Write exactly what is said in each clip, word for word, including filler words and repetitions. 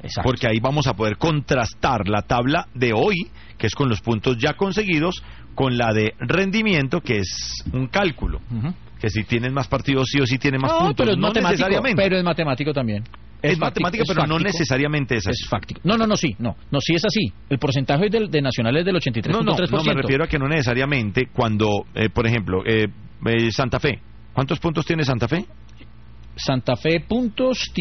Exacto. Porque ahí vamos a poder contrastar la tabla de hoy, que es con los puntos ya conseguidos, con la de rendimiento, que es un cálculo. Uh-huh. Que si tienes más partidos, sí o sí tienes más no, puntos. Pero es no matemático, necesariamente. Pero es matemático también. Es, es matemático, pero fáctico, no necesariamente es así. Es fáctico. No, no, no, sí, no, no, sí es así. El porcentaje de, de Nacional es del ochenta y tres punto tres por ciento. No, no, no, me refiero a que no necesariamente cuando, eh, por ejemplo, eh, eh, Santa Fe. ¿Cuántos puntos tiene Santa Fe? Santa Fe puntos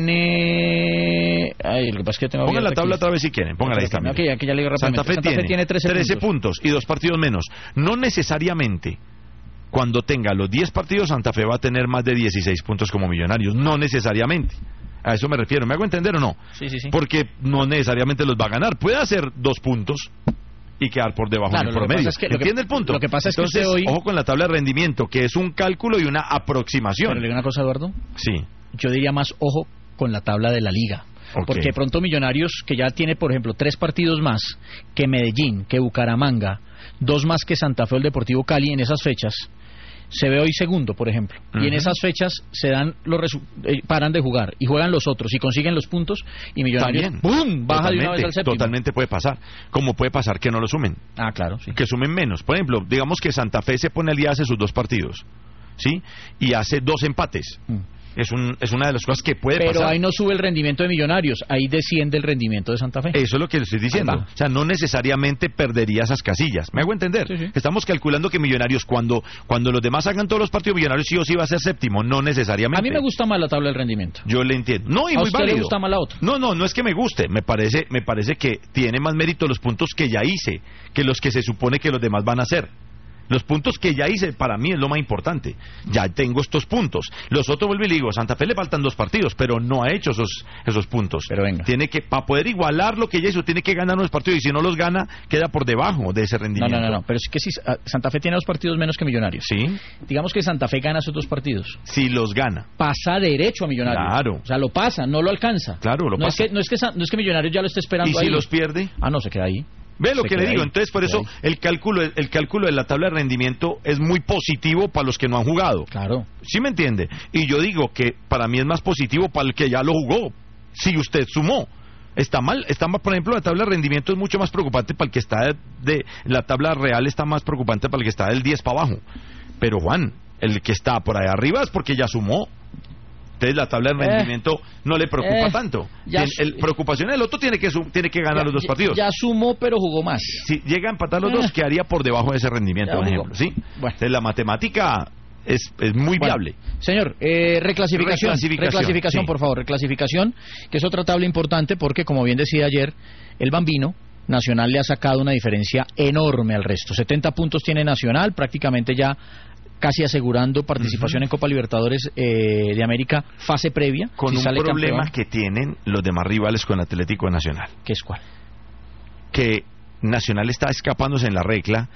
tiene... Ay, lo que pasa es que tengo... Pongan la tabla otra vez si quieren, pónganla ahí también. Okay, aquí ya le digo Santa Fe, Santa Fe tiene, tiene trece, trece puntos. puntos y dos partidos menos. No necesariamente cuando tenga los diez partidos Santa Fe va a tener más de dieciséis puntos como Millonarios. No necesariamente. A eso me refiero. ¿Me hago entender o no? Sí, sí, sí. Porque no necesariamente los va a ganar. Puede hacer dos puntos y quedar por debajo claro, del promedio. Es que, ¿Entiende el punto? Lo que pasa Entonces, es que usted hoy... ojo con la tabla de rendimiento, que es un cálculo y una aproximación. Pero le digo una cosa, Eduardo. Sí. Yo diría más ojo con la tabla de la liga. Okay. Porque de pronto Millonarios, que ya tiene, por ejemplo, tres partidos más que Medellín, que Bucaramanga, dos más que Santa Fe o el Deportivo Cali en esas fechas, se ve hoy segundo, por ejemplo. Uh-huh. Y en esas fechas se dan los resu- eh, paran de jugar y juegan los otros y consiguen los puntos y Millonarios ¡pum! Baja de una vez al séptimo. Totalmente puede pasar. Como puede pasar que no lo sumen. Ah, claro, sí. Que sumen menos. Por ejemplo, digamos que Santa Fe se pone al día, hace sus dos partidos, ¿sí? Y hace dos empates. Uh-huh. Es, un, es una de las cosas que puede pero pasar. Pero ahí no sube el rendimiento de Millonarios, ahí desciende el rendimiento de Santa Fe. Eso es lo que le estoy diciendo. O sea, no necesariamente perdería esas casillas. ¿Me hago entender? Sí, sí. Estamos calculando que Millonarios, cuando cuando los demás hagan todos los partidos, Millonarios sí o sí va a ser séptimo. No necesariamente. A mí me gusta más la tabla del rendimiento. Yo le entiendo. No, y ¿A muy usted válido. le gusta más la otra? No, no, no es que me guste. Me parece, me parece que tiene más mérito los puntos que ya hice que los que se supone que los demás van a hacer. Los puntos que ya hice para mí es lo más importante. Ya tengo estos puntos. Los otros, vuelvo y le digo, a Santa Fe le faltan dos partidos, pero no ha hecho esos esos puntos. Pero venga. Tiene que, para poder igualar lo que ya hizo, tiene que ganar unos partidos y si no los gana, queda por debajo de ese rendimiento. No, no, no, no. Pero es que si uh, Santa Fe tiene dos partidos menos que Millonarios. Sí. Digamos que Santa Fe gana esos dos partidos. Si los gana. Pasa derecho a Millonarios. Claro. O sea, lo pasa, no lo alcanza. Claro, lo no pasa. Es que, no, es que, no es que Millonarios ya lo esté esperando ¿Y si ahí. los pierde? Ah, no, se queda ahí. Ve lo se que le digo, ahí. entonces por eso el cálculo el cálculo de la tabla de rendimiento es muy positivo para los que no han jugado. Claro. ¿Sí me entiende? Y yo digo que para mí es más positivo para el que ya lo jugó, si usted sumó. Está mal, está mal, por ejemplo, la tabla de rendimiento es mucho más preocupante para el que está de, de la tabla real está más preocupante para el que está del diez para abajo. Pero Juan, el que está por ahí arriba es porque ya sumó. Entonces la tabla de rendimiento eh, no le preocupa eh, tanto. Ya el, el preocupación del otro tiene que su, tiene que ganar ya, los dos partidos. Ya sumó, pero jugó más. Si llega a empatar los eh, dos, quedaría por debajo de ese rendimiento, por ejemplo. ¿Sí? Bueno. Entonces la matemática es, es muy bueno, viable. Señor, eh, reclasificación. Reclasificación, reclasificación sí. por favor. Reclasificación, que es otra tabla importante porque, como bien decía ayer, el Bambino Nacional le ha sacado una diferencia enorme al resto. setenta puntos tiene Nacional, prácticamente ya casi asegurando participación uh-huh. en Copa Libertadores eh, de América, fase previa. Con si un sale problema campeón. que tienen los demás rivales con Atlético Nacional. ¿Qué es cuál? Que Nacional está escapándose en la regla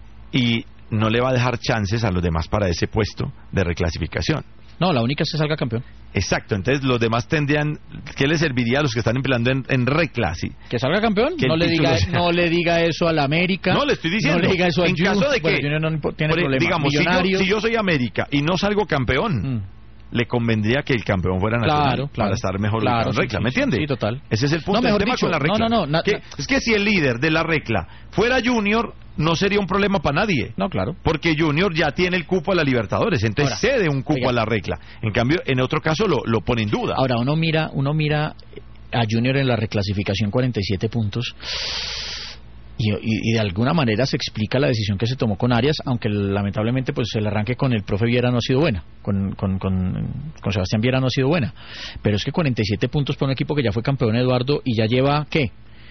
y no le va a dejar chances a los demás para ese puesto de reclasificación. No, la única es que salga campeón. Exacto, entonces los demás tendrían, ¿qué les serviría a los que están empleando en, en reclasi? ¿Que salga campeón? No le, diga, sea... no le diga eso a la América. No, le estoy diciendo. No le diga eso a en Junior. caso de que, bueno, no tiene por, problema. digamos, si yo, si yo soy América y no salgo campeón, mm. le convendría que el campeón fuera Nacional claro, claro, para estar mejor claro, ubicado en regla, sí, ¿me sí, entiende? Sí, total. Ese es el punto no, del tema dicho, con la regla. No, no, no. Na, que, na, es que si el líder de la regla fuera Junior, no sería un problema para nadie. No, claro. Porque Junior ya tiene el cupo a la Libertadores, entonces ahora, cede un cupo oiga. a la regla. En cambio, en otro caso lo, lo pone en duda. Ahora, uno mira, uno mira a Junior en la reclasificación cuarenta y siete puntos y, y, y de alguna manera se explica la decisión que se tomó con Arias, aunque lamentablemente pues el arranque con el profe Viera no ha sido buena, con, con, con, con Sebastián Viera no ha sido buena. Pero es que cuarenta y siete puntos para un equipo que ya fue campeón, Eduardo, y ya lleva, ¿qué?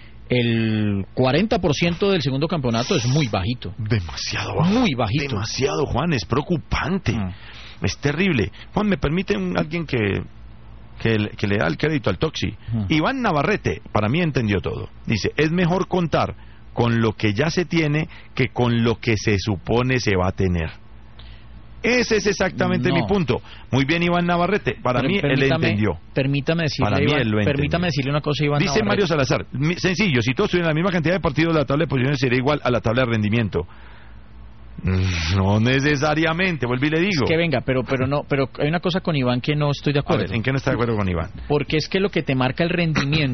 El cuarenta por ciento del segundo campeonato es muy bajito. Demasiado bajo. Muy bajito. Demasiado, Juan, es preocupante. Mm. Es terrible. Juan, ¿me permite un, alguien que, que, que le da el crédito al Toxi? Mm. Iván Navarrete, para mí entendió todo. Dice, es mejor contar con lo que ya se tiene que con lo que se supone se va a tener. Ese es exactamente no. mi punto. Muy bien, Iván Navarrete. Para Pero, mí, él entendió. Permítame decirle, Para mí, Iván, él lo permítame decirle una cosa, Iván Dice Navarrete. Mario Salazar, sencillo, si todos tuvieran la misma cantidad de partidos, la tabla de posiciones sería igual a la tabla de rendimiento. No necesariamente, vuelvo y le digo. Es que venga, pero pero no, pero hay una cosa con Iván que no estoy de acuerdo. A ver, ¿en qué no está de acuerdo con Iván? Porque es que lo que te marca el rendimiento